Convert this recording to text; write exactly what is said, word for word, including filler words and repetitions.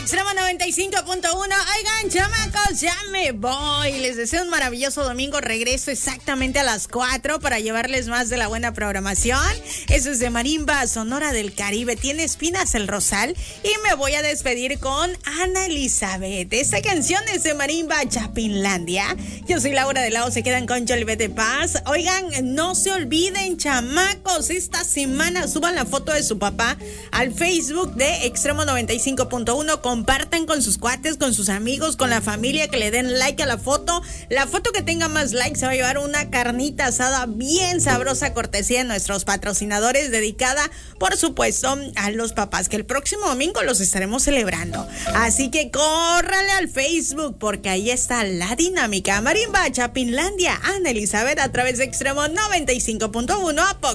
Extremo noventa y cinco punto uno. Oigan, chamacos, ya me voy. Les deseo un maravilloso domingo. Regreso exactamente a las cuatro para llevarles más de la buena programación. Eso es de Marimba Sonora del Caribe. Tiene espinas el rosal. Y me voy a despedir con Ana Elizabeth. Esta canción es de Marimba Chapinlandia. Yo soy Laura de Lao. Se quedan con Jolivet de Paz. Oigan, no se olviden, chamacos. Esta semana suban la foto de su papá al Facebook de Extremo noventa y cinco punto uno. Compartan con sus cuates, con sus amigos, con la familia, que le den like a la foto. La foto que tenga más likes se va a llevar una carnita asada bien sabrosa, cortesía de nuestros patrocinadores, dedicada, por supuesto, a los papás, que el próximo domingo los estaremos celebrando. Así que córrale al Facebook, porque ahí está la dinámica. Marimba Chapinlandia, Ana Elizabeth, a través de Extremo noventa y cinco punto uno.